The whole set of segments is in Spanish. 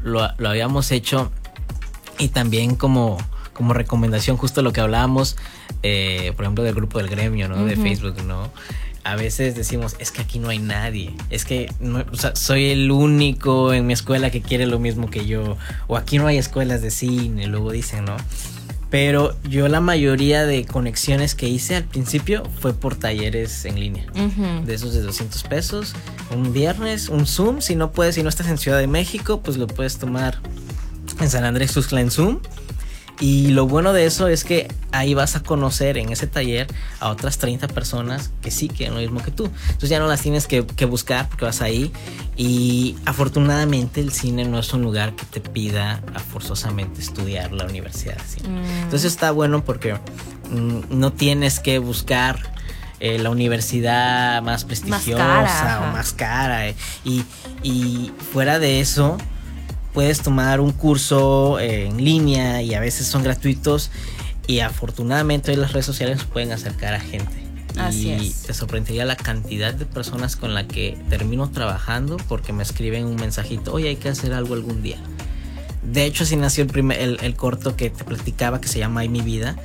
lo habíamos hecho y también como recomendación, justo lo que hablábamos, por ejemplo, del grupo del gremio, ¿no? De Facebook, ¿no? A veces decimos, es que aquí no hay nadie, es que no, o sea, soy el único en mi escuela que quiere lo mismo que yo, o aquí no hay escuelas de cine, luego dicen, ¿no? Pero yo la mayoría de conexiones que hice al principio fue por talleres en línea, de esos de 200 pesos, un viernes, un Zoom, si no estás en Ciudad de México, pues lo puedes tomar en San Andrés Tuxtla en Zoom. Y lo bueno de eso es que ahí vas a conocer en ese taller a otras 30 personas que sí quieren lo mismo que tú. Entonces ya no las tienes que buscar porque vas ahí. Y afortunadamente el cine no es un lugar que te pida forzosamente estudiar la universidad. ¿Sí? Entonces está bueno porque no tienes que buscar la universidad más prestigiosa o más cara. Y fuera de eso, puedes tomar un curso en línea y a veces son gratuitos y afortunadamente hoy las redes sociales pueden acercar a gente. Así y es. te sorprendería la cantidad de personas con la que termino trabajando porque me escriben un mensajito, oye, hay que hacer algo algún día. De hecho, así nació el corto que te platicaba que se llama Ay, mi vida.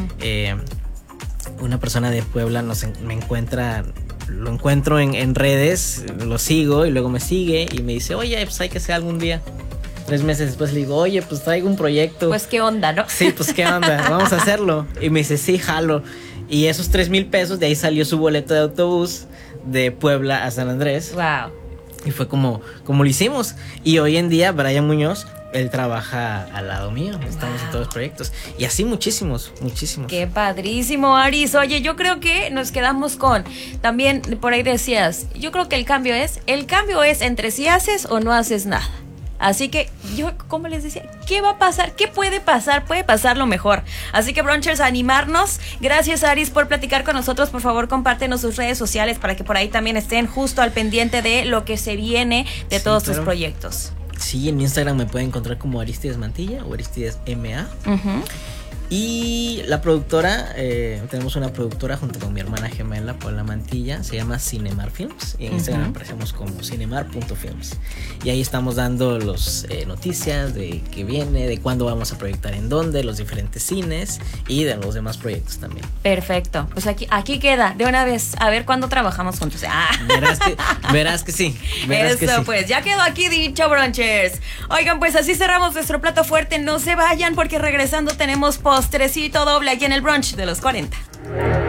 Una persona de Puebla me encuentra, lo encuentro en redes, lo sigo y luego me sigue y me dice, oye, pues hay que hacer algún día. 3 meses después le digo, oye, pues traigo un proyecto. Pues qué onda, ¿no? Sí, pues qué onda, vamos a hacerlo. Y me dice, sí, jalo. Y esos 3,000 pesos, de ahí salió su boleto de autobús de Puebla a San Andrés. Wow. Y fue como lo hicimos. Y hoy en día, Brian Muñoz, él trabaja al lado mío. Estamos en todos los proyectos. Y así muchísimos. Qué padrísimo, Aris. Oye, yo creo que nos quedamos con... También por ahí decías, yo creo que el cambio es entre si haces o no haces nada. Así que yo, como les decía, ¿qué va a pasar? ¿Qué puede pasar? Puede pasar lo mejor. Así que, Brunchers, animarnos. Gracias, Aris, por platicar con nosotros. Por favor, compártenos sus redes sociales para que por ahí también estén justo al pendiente de lo que se viene de todos tus proyectos. Sí, en Instagram me pueden encontrar como Aristides Mantilla o Aristides MA. Y la productora, tenemos una productora junto con mi hermana gemela, Paula Mantilla, se llama Cinemar Films. Y en Instagram aparecemos como cinemar.films. Y ahí estamos dando las noticias de qué viene, de cuándo vamos a proyectar en dónde, los diferentes cines y de los demás proyectos también. Perfecto. Pues aquí queda, de una vez, a ver cuándo trabajamos juntos. Verás que sí. Pues ya quedó aquí dicho, Brunchers. Oigan, pues así cerramos nuestro plato fuerte. No se vayan porque regresando tenemos postrecito doble aquí en el brunch de los 40.